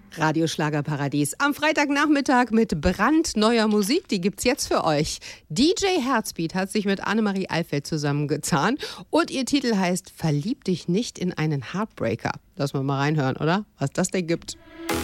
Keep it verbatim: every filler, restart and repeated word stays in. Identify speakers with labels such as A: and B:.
A: Radio Schlagerparadies am Freitagnachmittag mit brandneuer Musik, die gibt's jetzt für euch. D J Herzbeat hat sich mit Annemarie Alfeld zusammengetan und ihr Titel heißt Verlieb dich nicht in einen Heartbreaker. Lass mal mal reinhören, oder? Was das denn gibt.